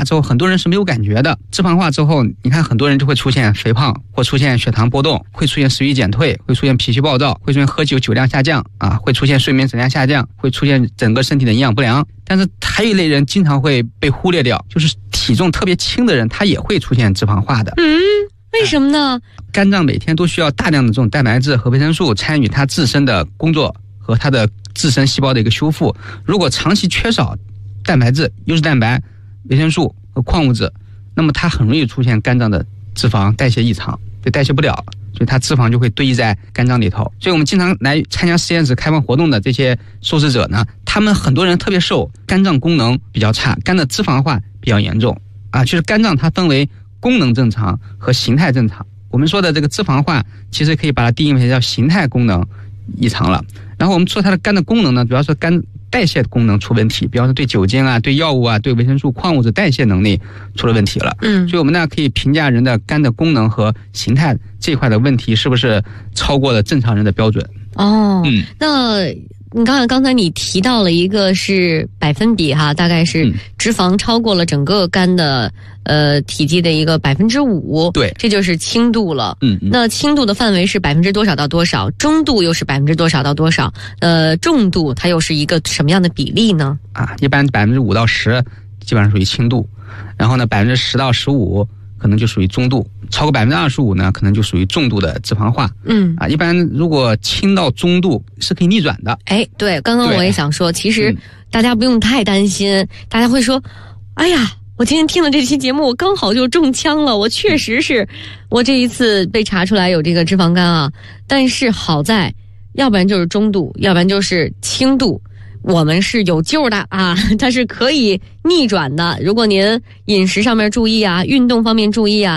之后，很多人是没有感觉的。脂肪化之后，你看很多人就会出现肥胖，或出现血糖波动，会出现食欲减退，会出现脾气暴躁，会出现喝酒酒量下降啊，会出现睡眠质量下降，会出现整个身体的营养不良。但是还有一类人经常会被忽略掉，就是体重特别轻的人，他也会出现脂肪化的。 为什么呢？ 肝脏每天都需要大量的这种蛋白质和维生素参与它自身的工作和它的自身细胞的一个修复。如果长期缺少蛋白质、优质蛋白、维生素和矿物质，那么它很容易出现肝脏的脂肪代谢异常，就代谢不了，所以它脂肪就会堆积在肝脏里头。所以我们经常来参加实验室开放活动的这些受试者呢，他们很多人特别瘦，肝脏功能比较差，肝的脂肪化比较严重啊。就是肝脏它分为功能正常和形态正常。我们说的这个脂肪化，其实可以把它定义为叫形态功能异常了。然后我们说它的肝的功能呢，主要是肝代谢功能出问题，比方说对酒精啊、对药物啊、对维生素、矿物质代谢能力出了问题了。所以我们呢可以评价人的肝的功能和形态这一块的问题是不是超过了正常人的标准。 那你刚才你提到了一个是百分比哈，大概是脂肪超过了整个肝的体积的一个5%， 对， 这就是轻度了。那轻度的范围是多少到多少？中度又是多少到多少？重度它又是一个什么样的比例呢？ 一般5%到10%基本上属于轻度，然后呢10%到15%可能就属于中度，超过25%呢，可能就属于重度的脂肪化。一般如果轻到中度是可以逆转的。 对，刚刚我也想说，其实大家不用太担心，大家会说，哎呀，我今天听了这期节目，我刚好就中枪了，我确实是，我这一次被查出来有这个脂肪肝啊，但是好在，要不然就是中度，要不然就是轻度。我们是有救的啊，它是可以逆转的。如果您饮食上面注意啊，运动方面注意啊，